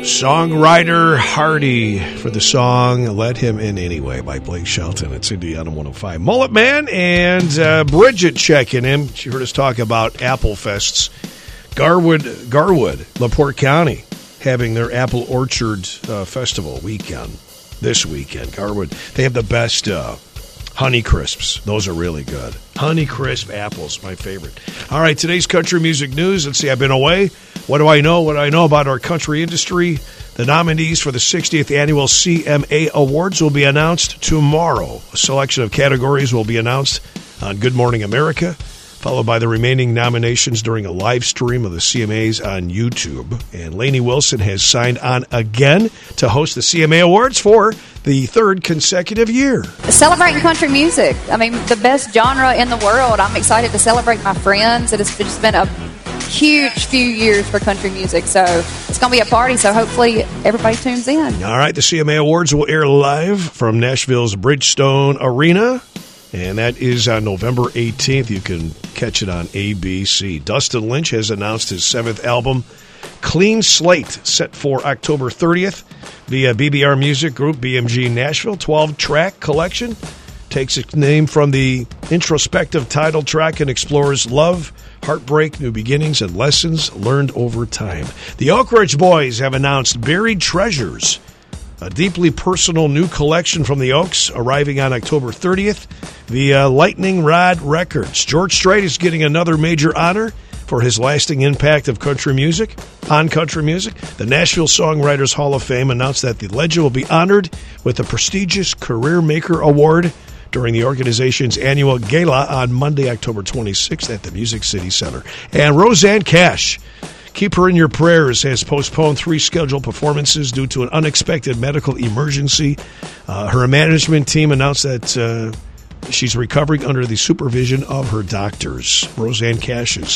Songwriter Hardy for the song Let Him In Anyway by Blake Shelton. It's Indiana 105. Mullet Man and Bridget checking in. She heard us talk about Apple Fests. Garwood, LaPorte County, having their Apple Orchard Festival weekend this weekend. Garwood, they have the best Honey Crisps. Those are really good. Honey Crisp apples, my favorite. All right, today's country music news. Let's see, I've been away. What do I know? What do I know about our country industry? The nominees for the 60th Annual CMA Awards will be announced tomorrow. A selection of categories will be announced on Good Morning America, followed by the remaining nominations during a live stream of the CMAs on YouTube. And Lainey Wilson has signed on again to host the CMA Awards for the third consecutive year. Celebrating country music. I mean, the best genre in the world. I'm excited to celebrate my friends. It has just been a huge few years for country music, so it's going to be a party, so hopefully everybody tunes in. All right, the CMA Awards will air live from Nashville's Bridgestone Arena, and that is on November 18th. You can catch it on ABC. Dustin Lynch has announced his 7th album, Clean Slate, set for October 30th via BBR Music Group, BMG Nashville. 12-track collection takes its name from the introspective title track and explores love, heartbreak, new beginnings, and lessons learned over time. The Oak Ridge Boys have announced Buried Treasures, a deeply personal new collection from the Oaks, arriving on October 30th via Lightning Rod Records. George Strait is getting another major honor for his lasting impact of country music. On country music, the Nashville Songwriters Hall of Fame announced that the legend will be honored with the prestigious Career Maker Award during the organization's annual gala on Monday, October 26th at the Music City Center. And Roseanne Cash, keep her in your prayers, has postponed 3 scheduled performances due to an unexpected medical emergency. Her management team announced that she's recovering under the supervision of her doctors. Roseanne Cash is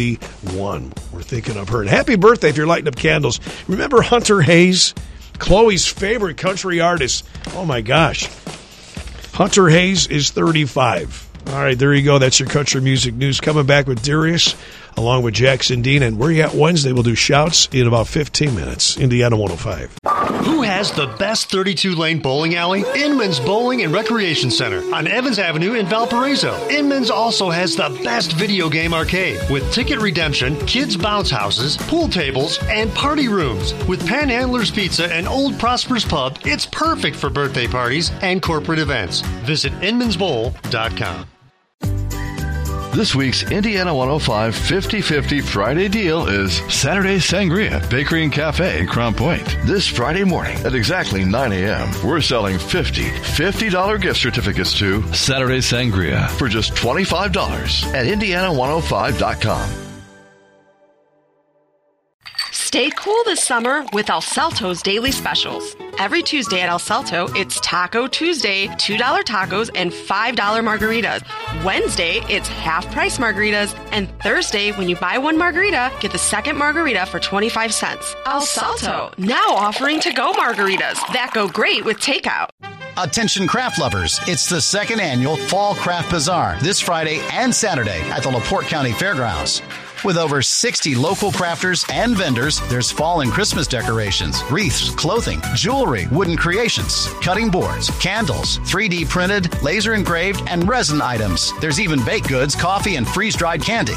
71. We're thinking of her. And happy birthday if you're lighting up candles. Remember Hunter Hayes, Chloe's favorite country artist? Oh, my gosh. Hunter Hayes is 35. All right, there you go. That's your country music news. Coming back with Darius, along with Jackson Dean. And Where You At Wednesday, we'll do shouts in about 15 minutes. Indiana 105. Who has the best 32-lane bowling alley? Inman's Bowling and Recreation Center on Evans Avenue in Valparaiso. Inman's also has the best video game arcade with ticket redemption, kids' bounce houses, pool tables, and party rooms. With Panhandler's Pizza and Old Prosper's Pub, it's perfect for birthday parties and corporate events. Visit inmansbowl.com. This week's Indiana 105 50-50 Friday deal is Saturday Sangria Bakery and Cafe in Crown Point. This Friday morning at exactly 9 a.m., we're selling $50 gift certificates to Saturday Sangria for just $25 at Indiana105.com. Stay cool this summer with El Salto's daily specials. Every Tuesday at El Salto, it's Taco Tuesday, $2 tacos and $5 margaritas. Wednesday, it's half-price margaritas. And Thursday, when you buy one margarita, get the second margarita for 25 cents. El Salto, now offering to-go margaritas that go great with takeout. Attention craft lovers, it's the 2nd annual Fall Craft Bazaar this Friday and Saturday at the LaPorte County Fairgrounds. With over 60 local crafters and vendors, there's fall and Christmas decorations, wreaths, clothing, jewelry, wooden creations, cutting boards, candles, 3D printed, laser engraved, and resin items. There's even baked goods, coffee, and freeze-dried candy.